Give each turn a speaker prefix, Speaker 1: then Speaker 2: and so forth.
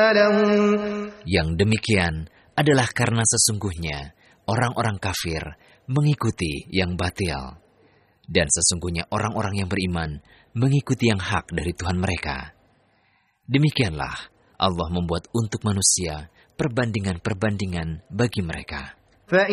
Speaker 1: لهم.
Speaker 2: Yang demikian adalah karena sesungguhnya orang-orang kafir mengikuti yang batil, dan sesungguhnya orang-orang yang beriman mengikuti yang hak dari Tuhan mereka. Demikianlah Allah membuat untuk manusia perbandingan-perbandingan bagi mereka.